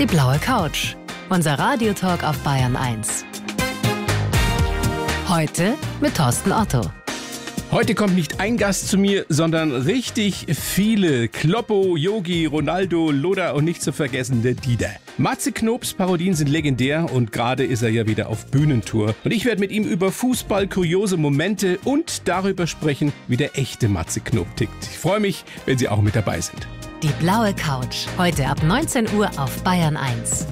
Die blaue Couch. Unser Radiotalk auf Bayern 1. Heute mit Thorsten Otto. Heute kommt nicht ein Gast zu mir, sondern richtig viele. Kloppo, Yogi, Ronaldo, Loda und nicht zu vergessen der Dieter. Matze Knobs Parodien sind legendär und gerade ist er ja wieder auf Bühnentour. Und ich werde mit ihm über Fußball, kuriose Momente und darüber sprechen, wie der echte Matze Knob tickt. Ich freue mich, wenn Sie auch mit dabei sind. Die blaue Couch. Heute ab 19 Uhr auf Bayern 1.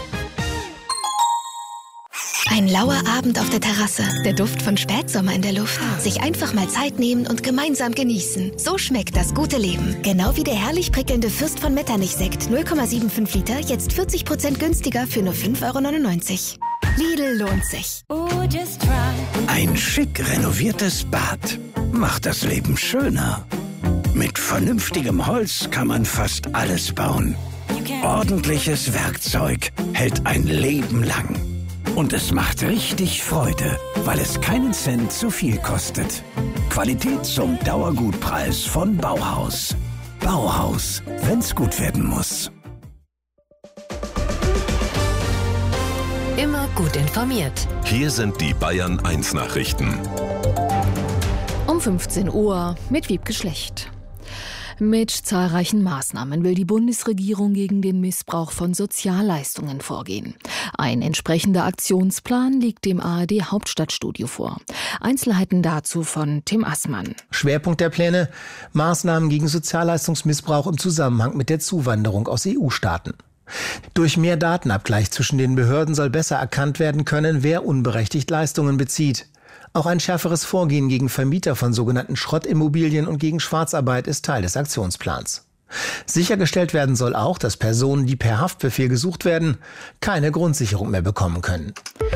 Ein lauer Abend auf der Terrasse, der Duft von Spätsommer in der Luft. Sich einfach mal Zeit nehmen und gemeinsam genießen. So schmeckt das gute Leben. Genau wie der herrlich prickelnde Fürst von Metternich-Sekt 0,75 Liter, jetzt 40% günstiger für nur 5,99 €. Lidl lohnt sich. Ein schick renoviertes Bad macht das Leben schöner. Mit vernünftigem Holz kann man fast alles bauen. Ordentliches Werkzeug hält ein Leben lang. Und es macht richtig Freude, weil es keinen Cent zu viel kostet. Qualität zum Dauergutpreis von Bauhaus. Bauhaus, wenn's gut werden muss. Immer gut informiert. Hier sind die Bayern 1 Nachrichten. Um 15 Uhr mit Wiebke Schlecht. Mit zahlreichen Maßnahmen will die Bundesregierung gegen den Missbrauch von Sozialleistungen vorgehen. Ein entsprechender Aktionsplan liegt dem ARD-Hauptstadtstudio vor. Einzelheiten dazu von Tim Assmann. Schwerpunkt der Pläne: Maßnahmen gegen Sozialleistungsmissbrauch im Zusammenhang mit der Zuwanderung aus EU-Staaten. Durch mehr Datenabgleich zwischen den Behörden soll besser erkannt werden können, wer unberechtigt Leistungen bezieht. Auch ein schärferes Vorgehen gegen Vermieter von sogenannten Schrottimmobilien und gegen Schwarzarbeit ist Teil des Aktionsplans. Sichergestellt werden soll auch, dass Personen, die per Haftbefehl gesucht werden, keine Grundsicherung mehr bekommen können.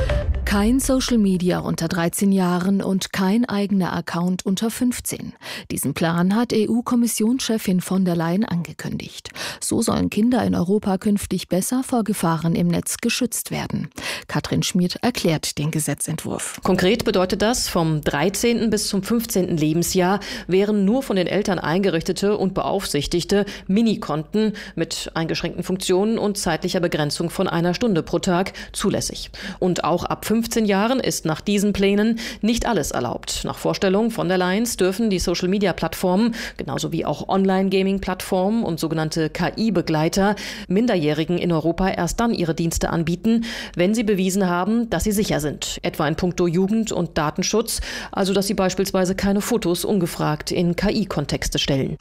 Kein Social Media unter 13 Jahren und kein eigener Account unter 15. Diesen Plan hat EU-Kommissionschefin von der Leyen angekündigt. So sollen Kinder in Europa künftig besser vor Gefahren im Netz geschützt werden. Katrin Schmid erklärt den Gesetzentwurf. Konkret bedeutet das, vom 13. bis zum 15. Lebensjahr wären nur von den Eltern eingerichtete und beaufsichtigte Minikonten mit eingeschränkten Funktionen und zeitlicher Begrenzung von 1 Stunde pro Tag zulässig. Und auch ab 15 Jahren ist nach diesen Plänen nicht alles erlaubt. Nach Vorstellung von der Leyen dürfen die Social-Media-Plattformen, genauso wie auch Online-Gaming-Plattformen und sogenannte KI-Begleiter, Minderjährigen in Europa erst dann ihre Dienste anbieten, wenn sie bewiesen haben, dass sie sicher sind. Etwa in puncto Jugend- und Datenschutz, also dass sie beispielsweise keine Fotos ungefragt in KI-Kontexte stellen.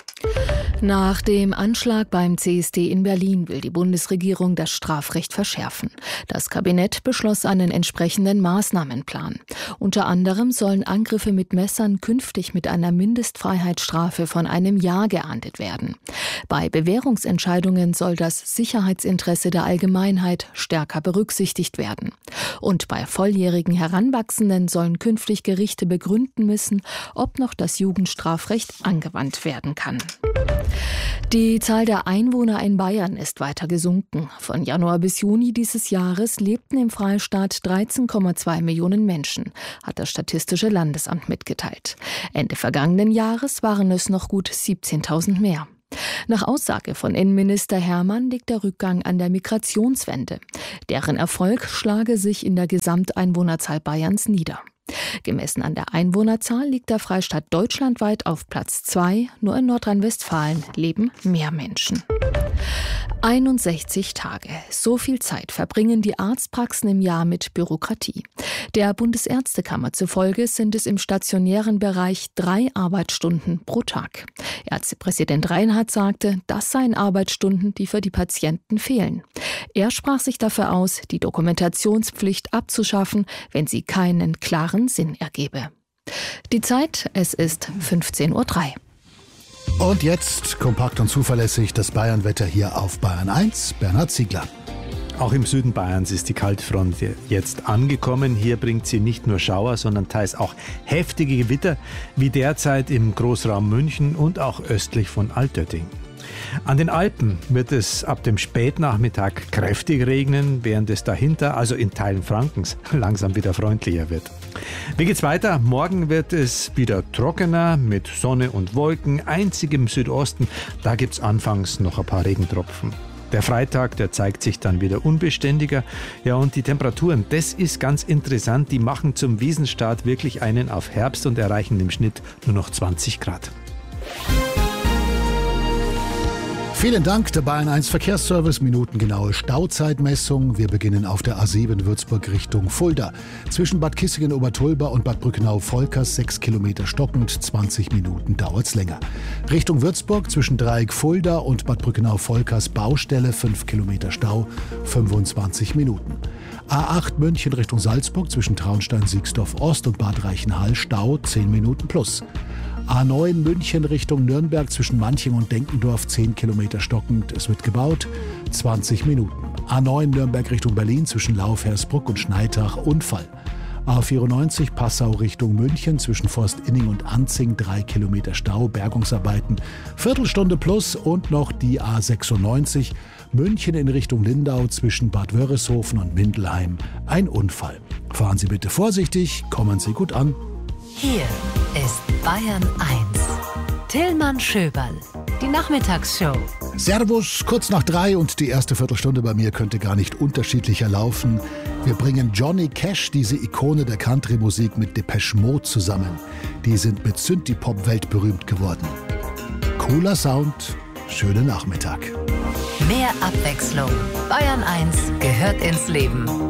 Nach dem Anschlag beim CSD in Berlin will die Bundesregierung das Strafrecht verschärfen. Das Kabinett beschloss einen entsprechenden Maßnahmenplan. Unter anderem sollen Angriffe mit Messern künftig mit einer Mindestfreiheitsstrafe von 1 Jahr geahndet werden. Bei Bewährungsentscheidungen soll das Sicherheitsinteresse der Allgemeinheit stärker berücksichtigt werden. Und bei volljährigen Heranwachsenden sollen künftig Gerichte begründen müssen, ob noch das Jugendstrafrecht angewandt werden kann. Die Zahl der Einwohner in Bayern ist weiter gesunken. Von Januar bis Juni dieses Jahres lebten im Freistaat 13,2 Millionen Menschen, hat das Statistische Landesamt mitgeteilt. Ende vergangenen Jahres waren es noch gut 17.000 mehr. Nach Aussage von Innenminister Hermann liegt der Rückgang an der Migrationswende. Deren Erfolg schlage sich in der Gesamteinwohnerzahl Bayerns nieder. Gemessen an der Einwohnerzahl liegt der Freistaat deutschlandweit auf Platz 2. Nur in Nordrhein-Westfalen leben mehr Menschen. 61 Tage. So viel Zeit verbringen die Arztpraxen im Jahr mit Bürokratie. Der Bundesärztekammer zufolge sind es im stationären Bereich 3 Arbeitsstunden pro Tag. Ärztepräsident Reinhardt sagte, das seien Arbeitsstunden, die für die Patienten fehlen. Er sprach sich dafür aus, die Dokumentationspflicht abzuschaffen, wenn sie keinen klaren Sinn ergebe. Die Zeit, es ist 15:03 Uhr. Und jetzt kompakt und zuverlässig das Bayernwetter hier auf Bayern 1. Bernhard Ziegler. Auch im Süden Bayerns ist die Kaltfront jetzt angekommen. Hier bringt sie nicht nur Schauer, sondern teils auch heftige Gewitter, wie derzeit im Großraum München und auch östlich von Altötting. An den Alpen wird es ab dem Spätnachmittag kräftig regnen, während es dahinter, also in Teilen Frankens, langsam wieder freundlicher wird. Wie geht's weiter? Morgen wird es wieder trockener mit Sonne und Wolken. Einzig im Südosten, da gibt's anfangs noch ein paar Regentropfen. Der Freitag, der zeigt sich dann wieder unbeständiger. Ja, und die Temperaturen, das ist ganz interessant, die machen zum Wiesenstart wirklich einen auf Herbst und erreichen im Schnitt nur noch 20 Grad. Vielen Dank, der Bayern 1 Verkehrsservice, minutengenaue Stauzeitmessung. Wir beginnen auf der A7 Würzburg Richtung Fulda. Zwischen Bad Kissingen-Obertulba und Bad Brückenau-Volkers 6 Kilometer stockend, 20 Minuten dauert's länger. Richtung Würzburg zwischen Dreieck Fulda und Bad Brückenau-Volkers Baustelle 5 Kilometer Stau, 25 Minuten. A8 München Richtung Salzburg zwischen Traunstein-Siegsdorf-Ost und Bad Reichenhall Stau 10 Minuten plus. A9 München Richtung Nürnberg zwischen Manching und Denkendorf 10 Kilometer stockend. Es wird gebaut, 20 Minuten. A9 Nürnberg Richtung Berlin zwischen Lauf-Hersbruck und Schneitach Unfall. A94 Passau Richtung München zwischen Forstinning und Anzing 3 Kilometer Stau, Bergungsarbeiten, Viertelstunde plus und noch die A96 München in Richtung Lindau zwischen Bad Wörishofen und Mindelheim. Ein Unfall. Fahren Sie bitte vorsichtig, kommen Sie gut an. Hier ist Bayern 1. Tillmann Schöberl, die Nachmittagsshow. Servus, kurz nach 3 und die erste Viertelstunde bei mir könnte gar nicht unterschiedlicher laufen. Wir bringen Johnny Cash, diese Ikone der Country-Musik, mit Depeche Mode zusammen. Die sind mit Synthie-Pop weltberühmt geworden. Cooler Sound, schönen Nachmittag. Mehr Abwechslung. Bayern 1 gehört ins Leben.